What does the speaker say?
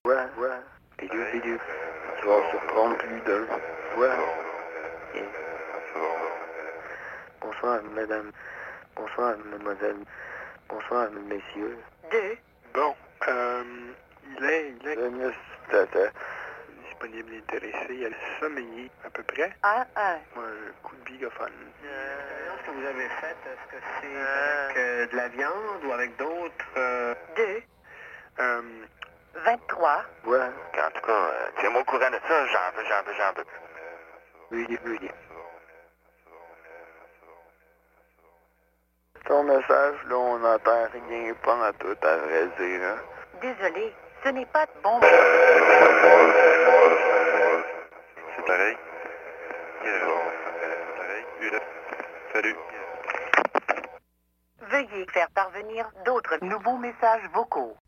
Ouais. Bidule. Tu vas en surprendre plus d'un. Ouais. Et... Bonsoir, madame. Bonsoir, mademoiselle. Bonsoir, messieurs. 2. Bon, il est Tata. disponible et intéressé. Il a sommeillé, à peu près. 1. Un coup de bigophone. Ce que vous avez fait, est-ce que c'est avec de la viande ou avec d'autres 2. Euh, 23. Ouais. En tout cas, tiens-moi au courant de ça, j'en veux. Oui. Ton message, là, on n'entend rien pendant tout, à vrai dire, hein. Désolé, ce n'est pas de bon. C'est pareil. Pareil. Salut. Veuillez faire parvenir d'autres nouveaux messages vocaux.